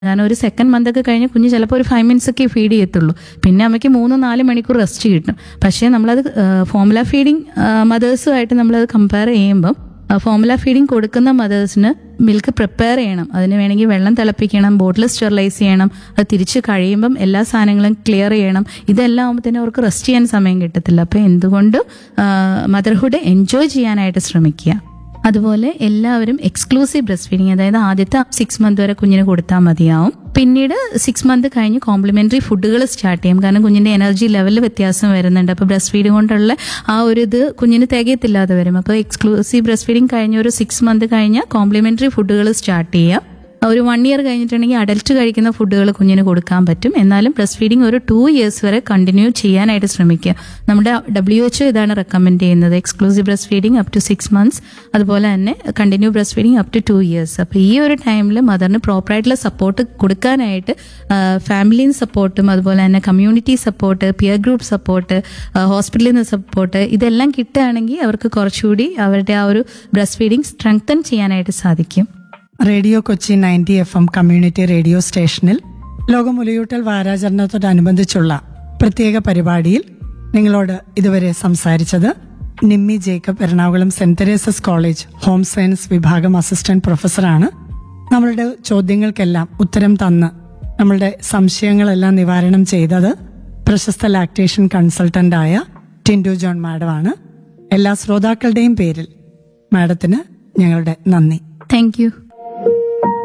കാരണം ഒരു second month ഒക്കെ കഴിഞ്ഞ് കുഞ്ഞ് ചിലപ്പോൾ ഒരു 5 മിനിറ്റ്സ് ഒക്കെ ഫീഡ് ചെയ്യത്തുള്ളൂ. പിന്നെ അമ്മയ്ക്ക് 3-4 മണിക്കൂർ റെസ്റ്റ് കിട്ടും. പക്ഷേ നമ്മളത് ഫോമുല ഫീഡിങ് മദേഴ്സുമായിട്ട് നമ്മളത് കമ്പയർ ചെയ്യുമ്പം ഫോമുല ഫീഡിങ് കൊടുക്കുന്ന മദേഴ്സിന് മിൽക്ക് പ്രിപ്പയർ ചെയ്യണം. അതിന് വേണമെങ്കിൽ വെള്ളം തിളപ്പിക്കണം, ബോട്ടിൽ സ്റ്റെറിലൈസ് ചെയ്യണം, അത് തിരിച്ച് കഴിയുമ്പം എല്ലാ സാധനങ്ങളും ക്ലിയർ ചെയ്യണം. ഇതെല്ലാം ആകുമ്പോൾ തന്നെ അവർക്ക് റെസ്റ്റ് ചെയ്യാൻ സമയം കിട്ടത്തില്ല. അപ്പോൾ എന്തുകൊണ്ടും മദർഹുഡ് എൻജോയ് ചെയ്യാനായിട്ട് ശ്രമിക്കുക. അതുപോലെ എല്ലാവരും എക്സ്ക്ലൂസീവ് ബ്രസ്റ്റ് ഫീഡിങ്, അതായത് ആദ്യത്തെ 6 മന്ത് വരെ കുഞ്ഞിന് കൊടുത്താൽ മതിയാവും. പിന്നീട് 6 മന്ത് കഴിഞ്ഞ് കോംപ്ലിമെന്ററി ഫുഡുകൾ സ്റ്റാർട്ട് ചെയ്യും. കാരണം കുഞ്ഞിന്റെ എനർജി ലെവലിൽ വ്യത്യാസം വരുന്നുണ്ട്. അപ്പോൾ ബ്രസ്റ്റ് ഫീഡിങ് കൊണ്ടുള്ള ആ ഒരു ഇത് കുഞ്ഞിന് തികയത്തില്ലാതെ വരും. അപ്പോൾ എക്സ്ക്ലൂസീവ് ബ്രസ്റ്റ് ഫീഡിങ് കഴിഞ്ഞ ഒരു 6 മന്ത് കഴിഞ്ഞ് കോംപ്ലിമെന്ററി ഫുഡുകൾ സ്റ്റാർട്ട് ചെയ്യാം. ഒരു 1 ഇയർ കഴിഞ്ഞിട്ടുണ്ടെങ്കിൽ അഡൽറ്റ് കഴിക്കുന്ന ഫുഡുകൾ കുഞ്ഞിന് കൊടുക്കാൻ പറ്റും. എന്നാലും ബ്രസ്റ്റ് ഫീഡിങ് ഒരു 2 ഇയേഴ്സ് വരെ കണ്ടിന്യൂ ചെയ്യാനായിട്ട് ശ്രമിക്കുക. നമ്മുടെ WHO ഇതാണ് റെക്കമെൻഡ് ചെയ്യുന്നത്, exclusive breast feeding up to 6 months, അതുപോലെ തന്നെ continue breast feeding up to 2 years. അപ്പോൾ ഈ ഒരു ടൈമിൽ മദറിന് പ്രോപ്പറായിട്ടുള്ള സപ്പോർട്ട് കൊടുക്കാനായിട്ട് ഫാമിലി സപ്പോർട്ടും അതുപോലെ തന്നെ community support, peer group support, ഹോസ്പിറ്റലിൽ നിന്ന് സപ്പോർട്ട്, ഇതെല്ലാം കിട്ടുകയാണെങ്കിൽ അവർക്ക് കുറച്ചുകൂടി അവരുടെ ആ ഒരു ബ്രസ്റ്റ് ഫീഡിങ് സ്ട്രെങ്തൻ ചെയ്യാനായിട്ട് സാധിക്കും. Radio Kochi 90 FM community radio സ്റ്റേഷനിൽ ലോകമുലയൂട്ടൽ വാരാചരണത്തോടനുബന്ധിച്ചുള്ള പ്രത്യേക പരിപാടിയിൽ നിങ്ങളോട് ഇതുവരെ സംസാരിച്ചത് Nimmi Jacob, Ernakulam saint Teresa's college home science വിഭാഗം അസിസ്റ്റന്റ് പ്രൊഫസറാണ്. നമ്മളുടെ ചോദ്യങ്ങൾക്കെല്ലാം ഉത്തരം തന്ന് നമ്മളുടെ സംശയങ്ങളെല്ലാം നിവാരണം ചെയ്തത് പ്രശസ്ത ലാക്ടേഷൻ കൺസൾട്ടന്റായ ടിൻഡു ജോൺ മാഡമാണ്. എല്ലാ ശ്രോതാക്കളുടെയും പേരിൽ മാഡത്തിന് ഞങ്ങളുടെ നന്ദി. Thank you.